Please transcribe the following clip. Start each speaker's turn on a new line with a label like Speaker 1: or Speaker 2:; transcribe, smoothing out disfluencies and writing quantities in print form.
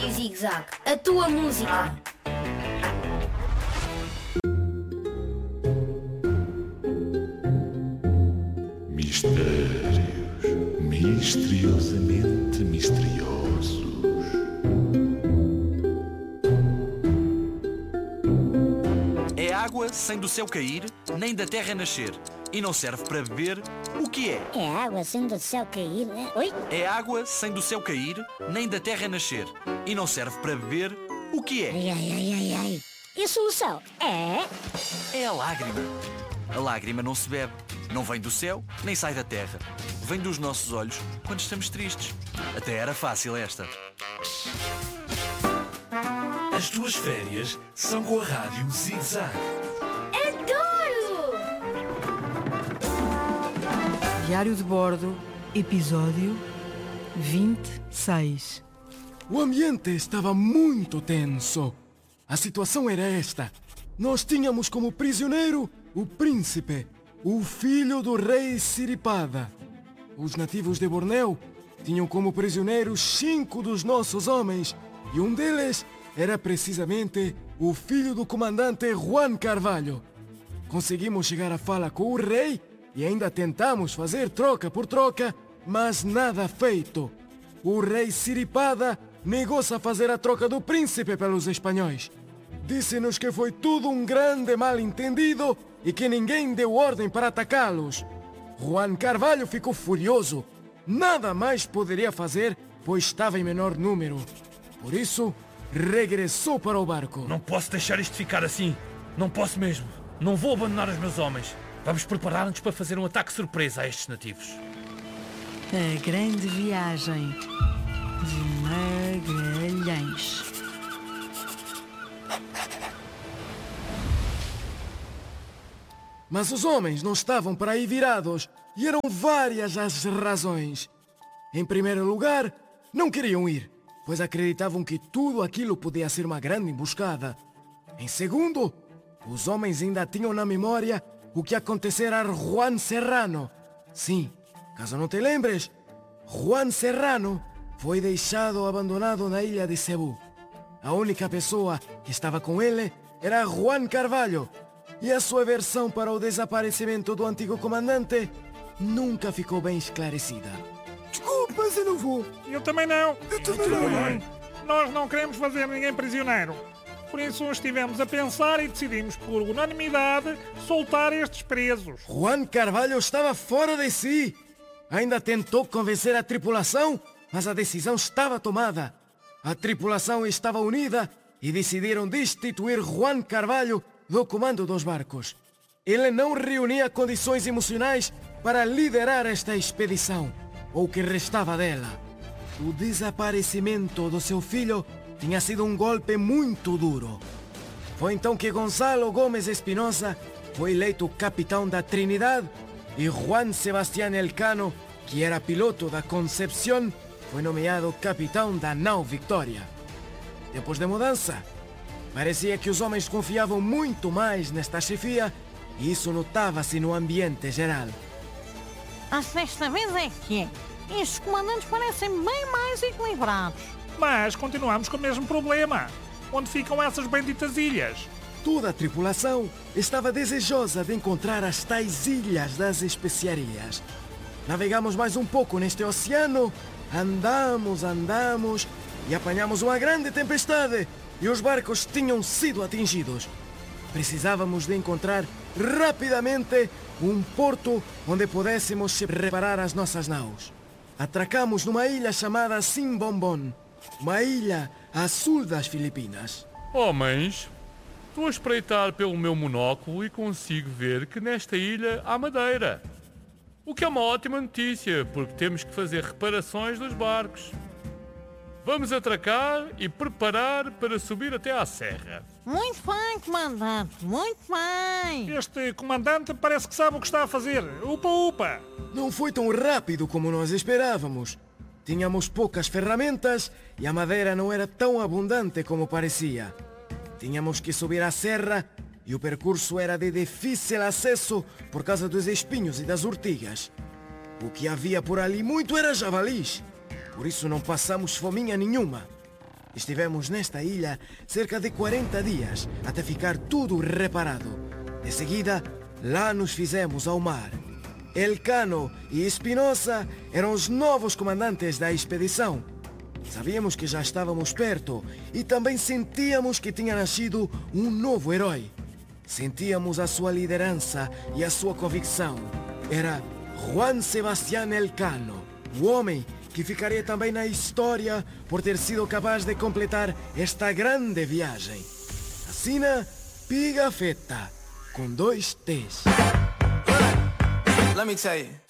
Speaker 1: Rádio Zig-Zag, a tua música.
Speaker 2: Mistérios misteriosamente misteriosos.
Speaker 3: É água sem do céu cair, nem da terra nascer, e não serve para beber. O que é?
Speaker 4: É água sem do céu cair, né? Oi?
Speaker 3: É água sem do céu cair, nem da terra nascer, e não serve para beber. O que é?
Speaker 4: Ai. E solução?
Speaker 3: É a lágrima. A lágrima não se bebe, não vem do céu, nem sai da terra. Vem dos nossos olhos quando estamos tristes. Até era fácil esta.
Speaker 2: As tuas férias são com a Rádio Zig-Zag.
Speaker 1: Adoro!
Speaker 5: Diário de Bordo, episódio 26.
Speaker 6: O ambiente estava muito tenso. A situação era esta. Nós tínhamos como prisioneiro o príncipe, o filho do rei Siripada. Os nativos de Bornéu tinham como prisioneiros 5 dos nossos homens e um deles era precisamente o filho do comandante Juan Carvalho. Conseguimos chegar à fala com o rei e ainda tentamos fazer troca por troca, mas nada feito. O rei Siripada negou-se a fazer a troca do príncipe pelos espanhóis. Disse-nos que foi tudo um grande mal-entendido e que ninguém deu ordem para atacá-los. Juan Carvalho ficou furioso. Nada mais poderia fazer, pois estava em menor número. Por isso, regressou para o barco.
Speaker 7: Não posso deixar isto ficar assim. Não posso mesmo. Não vou abandonar os meus homens. Vamos preparar-nos para fazer um ataque surpresa a estes nativos.
Speaker 5: A grande viagem de Magalhães.
Speaker 6: Mas os homens não estavam para aí virados, e eram várias as razões. Em primeiro lugar, não queriam ir, pois acreditavam que tudo aquilo podia ser uma grande emboscada. Em segundo, os homens ainda tinham na memória o que acontecera a Juan Serrano. Sim, caso não te lembres, Juan Serrano foi deixado abandonado na ilha de Cebu. A única pessoa que estava com ele era Juan Carvalho, e a sua versão para o desaparecimento do antigo comandante nunca ficou bem esclarecida.
Speaker 8: Desculpa, mas eu não vou.
Speaker 9: Eu também não.
Speaker 8: Eu também não.
Speaker 9: Nós não queremos fazer ninguém prisioneiro. Por isso estivemos a pensar e decidimos, por unanimidade, soltar estes presos.
Speaker 6: Juan Carvalho estava fora de si. Ainda tentou convencer a tripulação, mas a decisão estava tomada. A tripulação estava unida e decidiram destituir Juan Carvalho do comando dos barcos. Ele não reunia condições emocionais para liderar esta expedição, ou o que restava dela. O desaparecimento do seu filho tinha sido um golpe muito duro. Foi então que Gonzalo Gomes Espinosa foi eleito capitão da Trinidad e Juan Sebastián Elcano, que era piloto da Concepción, foi nomeado capitão da nau Victoria. Depois da mudança, parecia que os homens confiavam muito mais nesta chefia e isso notava-se no ambiente geral.
Speaker 10: Desta vez é que estes comandantes parecem bem mais equilibrados.
Speaker 9: Mas continuamos com o mesmo problema. Onde ficam essas benditas ilhas?
Speaker 6: Toda a tripulação estava desejosa de encontrar as tais ilhas das especiarias. Navegamos mais um pouco neste oceano, andamos e apanhamos uma grande tempestade e os barcos tinham sido atingidos. Precisávamos de encontrar rapidamente um porto onde pudéssemos reparar as nossas naus. Atracamos numa ilha chamada Simbombon, uma ilha a sul das Filipinas.
Speaker 7: Homens, estou a espreitar pelo meu monóculo e consigo ver que nesta ilha há madeira. O que é uma ótima notícia, porque temos que fazer reparações dos barcos. Vamos atracar e preparar para subir até à serra.
Speaker 10: Muito bem, comandante, muito bem.
Speaker 9: Este comandante parece que sabe o que está a fazer. Upa!
Speaker 6: Não foi tão rápido como nós esperávamos. Tínhamos poucas ferramentas e a madeira não era tão abundante como parecia. Tínhamos que subir a serra e o percurso era de difícil acesso por causa dos espinhos e das urtigas. O que havia por ali muito era javalis. Por isso não passamos fominha nenhuma. Estivemos nesta ilha cerca de 40 dias, até ficar tudo reparado. De seguida, lá nos fizemos ao mar. Elcano e Espinosa eram os novos comandantes da expedição. Sabíamos que já estávamos perto e também sentíamos que tinha nascido um novo herói. Sentíamos a sua liderança e a sua convicção. Era Juan Sebastián Elcano, o homem que ficaria também na história por ter sido capaz de completar esta grande viagem. Assina Pigafetta, com 2 T's.
Speaker 11: Let me tell you.